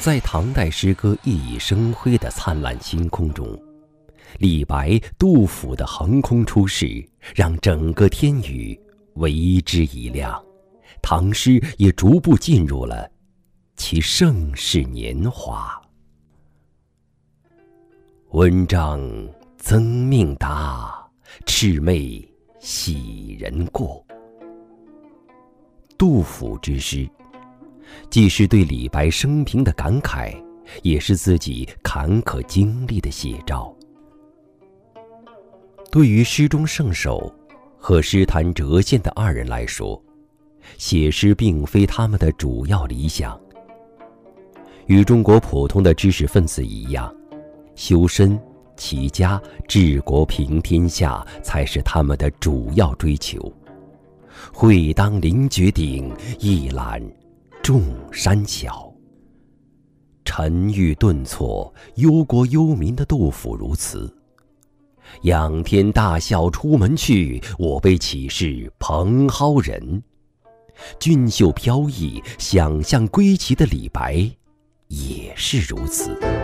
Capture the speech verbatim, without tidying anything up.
在唐代诗歌熠熠生辉的灿烂星空中，李白、杜甫的横空出世，让整个天宇为之一亮，唐诗也逐步进入了其盛世年华。文章增命达，魑魅喜人过。杜甫之诗，既是对李白生平的感慨，也是自己坎坷经历的写照。对于诗中圣手和诗坛谪仙的二人来说，写诗并非他们的主要理想。与中国普通的知识分子一样，修身、齐家、治国、平天下才是他们的主要追求。会当凌绝顶，一览众山小。沉郁顿挫、忧国忧民的杜甫如此。仰天大笑出门去，我辈岂是蓬蒿人。俊秀飘逸、想象归奇的李白也是如此。